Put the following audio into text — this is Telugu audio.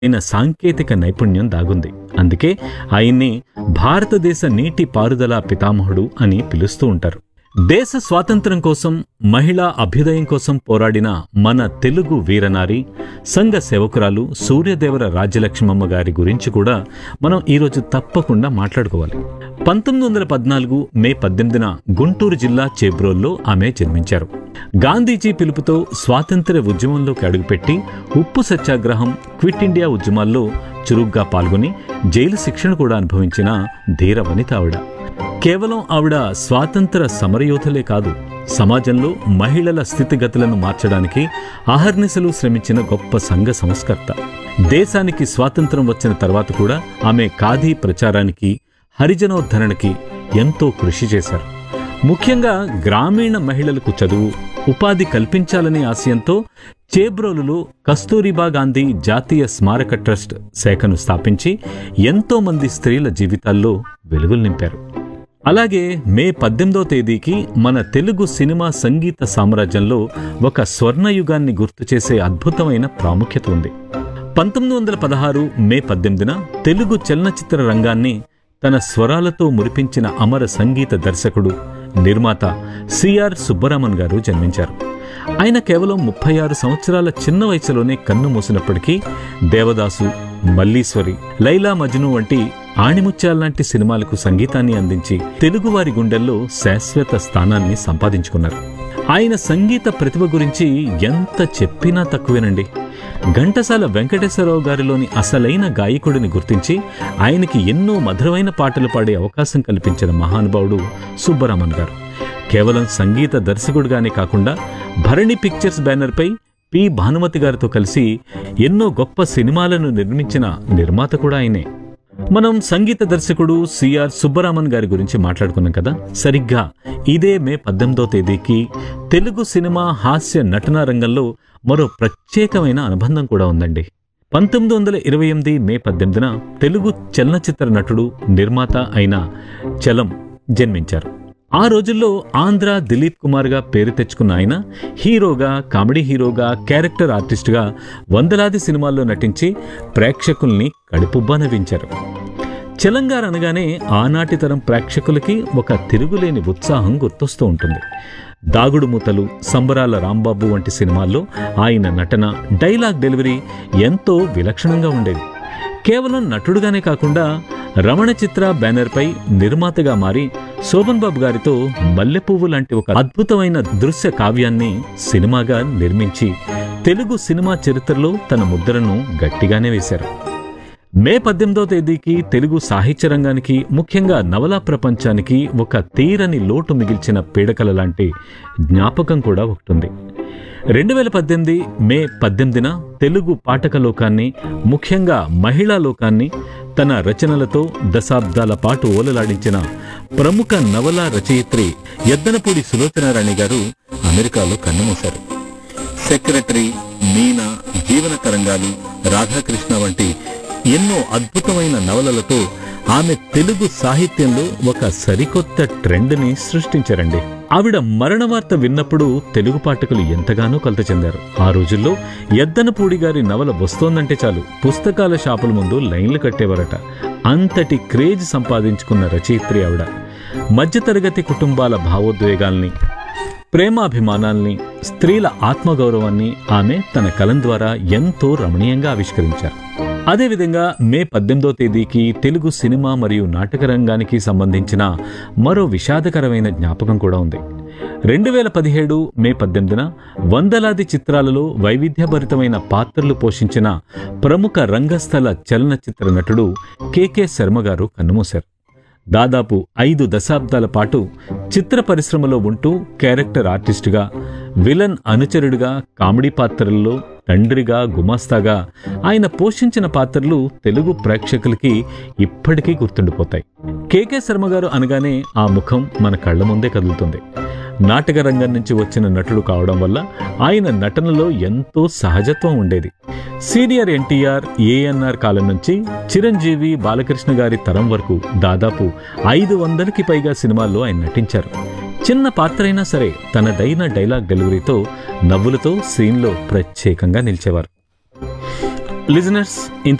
అయిన సాంకేతిక నైపుణ్యం దాగుంది. అందుకే ఆయన్ని భారతదేశ నీటి పారుదల పితామహుడు అని పిలుస్తూ ఉంటారు. దేశ స్వాతంత్ర్యం కోసం, మహిళా అభ్యుదయం కోసం పోరాడిన మన తెలుగు వీరనారి, సంఘ సేవకురాలు సూర్యదేవర రాజ్యలక్ష్మమ్మ గారి గురించి కూడా మనం ఈరోజు తప్పకుండా మాట్లాడుకోవాలి. 1914 మే 18న గుంటూరు జిల్లా చేబ్రోల్లో ఆమె జన్మించారు. గాంధీజీ పిలుపుతో స్వాతంత్ర్య ఉద్యమంలోకి అడుగుపెట్టి ఉప్పు సత్యాగ్రహం, క్విట్ ఇండియా ఉద్యమాల్లో చురుగ్గా పాల్గొని జైలు శిక్షణ కూడా అనుభవించిన ధీర వనిత ఆవిడ. కేవలం ఆవిడ స్వాతంత్ర సమరయోధులే కాదు, సమాజంలో మహిళల స్థితిగతులను మార్చడానికి అహర్నిశలు శ్రమించిన గొప్ప సంఘ సంస్కర్త. దేశానికి స్వాతంత్రం వచ్చిన తర్వాత కూడా ఆమె ఖాదీ ప్రచారానికి, హరిజనోద్ధరణకి ఎంతో కృషి చేశారు. ముఖ్యంగా గ్రామీణ మహిళలకు చదువు, ఉపాధి కల్పించాలనే ఆశయంతో చేబ్రోలులో కస్తూరిబా గాంధీ జాతీయ స్మారక ట్రస్ట్ శాఖను స్థాపించి ఎంతో మంది స్త్రీల జీవితాల్లో వెలుగులు నింపారు. అలాగే మే 18వ తేదీకి మన తెలుగు సినిమా సంగీత సామ్రాజ్యంలో ఒక స్వర్ణయుగాన్ని గుర్తు చేసే అద్భుతమైన ప్రాముఖ్యత ఉంది. 1916 మే 18న తెలుగు చలనచిత్ర రంగాన్ని తన స్వరాలతో మురిపించిన అమర సంగీత దర్శకుడు, నిర్మాత సిఆర్ సుబ్బరామన్ గారు జన్మించారు. ఆయన కేవలం 36 సంవత్సరాల చిన్న వయసులోనే కన్ను మూసినప్పటికీ దేవదాసు, మల్లీశ్వరి, లైలా మజ్ను వంటి ఆణిముత్యాల్లాంటి సినిమాలకు సంగీతాన్ని అందించి తెలుగువారి గుండెల్లో శాశ్వత స్థానాన్ని సంపాదించుకున్నారు. ఆయన సంగీత ప్రతిభ గురించి ఎంత చెప్పినా తక్కువేనండి. ఘంటసాల వెంకటేశ్వరరావు గారిలోని అసలైన గాయకుడిని గుర్తించి ఆయనకి ఎన్నో మధురమైన పాటలు పాడే అవకాశం కల్పించిన మహానుభావుడు సుబ్బరామన్ గారు. కేవలం సంగీత దర్శకుడిగానే కాకుండా భరణి పిక్చర్స్ బ్యానర్పై పి భానుమతి గారితో కలిసి ఎన్నో గొప్ప సినిమాలను నిర్మించిన నిర్మాత కూడా ఆయనే. మనం సంగీత దర్శకుడు సిఆర్ సుబ్బరామన్ గారి గురించి మాట్లాడుకున్నాం కదా. సరిగ్గా ఇదే మే 18వ తేదీకి తెలుగు సినిమా హాస్య నటనా రంగంలో మరో ప్రత్యేకమైన అనుబంధం కూడా ఉందండి. 1928 మే 18న తెలుగు చలనచిత్ర నటుడు, నిర్మాత అయిన చలం జన్మించారు. ఆ రోజుల్లో ఆంధ్ర దిలీప్ కుమార్ గా పేరు తెచ్చుకున్న ఆయన హీరోగా, కామెడీ హీరోగా, క్యారెక్టర్ ఆర్టిస్టుగా వందలాది సినిమాల్లో నటించి ప్రేక్షకుల్ని కడుపుబ్బా నవ్వించారు. చలంగారు అనగానే ఆనాటి తరం ప్రేక్షకులకి ఒక తిరుగులేని ఉత్సాహం గుర్తొస్తూ ఉంటుంది. దాగుడు మూతలు, సంబరాల రాంబాబు వంటి సినిమాల్లో ఆయన నటన, డైలాగ్ డెలివరీ ఎంతో విలక్షణంగా ఉండేది. కేవలం నటుడుగానే కాకుండా రమణ చిత్ర బ్యానర్పై నిర్మాతగా మారి శోభన్ బాబు గారితో మల్లెపువ్వు లాంటి ఒక అద్భుతమైన దృశ్య కావ్యాన్ని సినిమాగా నిర్మించి తెలుగు సినిమా చరిత్రలో తన ముద్రను గట్టిగానే వేశారు. మే 18వ తేదీకి తెలుగు సాహిత్య రంగానికి, ముఖ్యంగా నవలా ప్రపంచానికి ఒక తీరని లోటు మిగిల్చిన పీడకల లాంటి జ్ఞాపకం కూడా ఒకటుంది. 2018 మే 18న తెలుగు పాఠక లోకాన్ని, ముఖ్యంగా మహిళా లోకాన్ని తన రచనలతో దశాబ్దాల పాటు ఓలలాడించిన ప్రముఖ నవలా రచయిత్రి యద్దనపూడి సులోచనారాణి గారు అమెరికాలో కన్నుమూశారు. సెక్రటరీ, మీనా, జీవన తరంగాలు, రాధాకృష్ణ వంటి ఎన్నో అద్భుతమైన నవలలతో ఆమె తెలుగు సాహిత్యంలో ఒక సరికొత్త ట్రెండ్ని సృష్టించారండి. ఆవిడ మరణ వార్త విన్నప్పుడు తెలుగు పాఠకులు ఎంతగానో కలత చెందారు. ఆ రోజుల్లో యద్దనపూడి గారి నవల వస్తోందంటే చాలు పుస్తకాల షాపుల ముందు లైన్లు కట్టేవారట. అంతటి క్రేజ్ సంపాదించుకున్న రచయిత్రి ఆవిడ. మధ్యతరగతి కుటుంబాల భావోద్వేగాల్ని, ప్రేమాభిమానాల్ని, స్త్రీల ఆత్మగౌరవాన్ని ఆమె తన కలం ద్వారా ఎంతో రమణీయంగా ఆవిష్కరించారు. అదేవిధంగా మే 18వ తేదీకి తెలుగు సినిమా మరియు నాటక రంగానికి సంబంధించిన మరో విషాదకరమైన జ్ఞాపకం కూడా ఉంది. 2017 మే 18న వందలాది చిత్రాలలో వైవిధ్యభరితమైన పాత్రలు పోషించిన ప్రముఖ రంగస్థల చలనచిత్ర నటుడు కె శర్మ గారు కన్నుమూశారు. దాదాపు 5 దశాబ్దాల పాటు చిత్ర పరిశ్రమలో ఉంటూ క్యారెక్టర్ ఆర్టిస్టుగా, విలన్ అనుచరుడిగా, కామెడీ పాత్రల్లో తండ్రిగా, గుమాస్తాగా ఆయన పోషించిన పాత్రలు తెలుగు ప్రేక్షకులకి ఇప్పటికీ గుర్తుండిపోతాయి. కె శర్మ గారు అనగానే ఆ ముఖం మన కళ్ల ముందే కదులుతుంది. నాటక రంగం నుంచి వచ్చిన నటుడు కావడం వల్ల ఆయన నటనలో ఎంతో సహజత్వం ఉండేది. సీనియర్ ఎన్టీఆర్, ఏఎన్ఆర్ కాలం నుంచి చిరంజీవి, బాలకృష్ణ గారి తరం వరకు దాదాపు 500కి పైగా సినిమాల్లో ఆయన నటించారు. చిన్న పాత్ర అయినా సరే తనదైన డైలాగ్ డెలివరీతో, నవ్వులతో సీన్లో ప్రత్యేకంగా నిలిచేవారు. లిజనర్స్